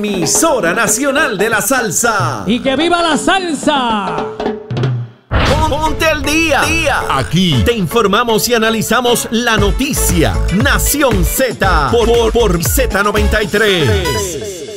emisora nacional de la salsa. ¡Y que viva la salsa! Ponte al día. Aquí te informamos y analizamos la noticia. Nación Z por Z93.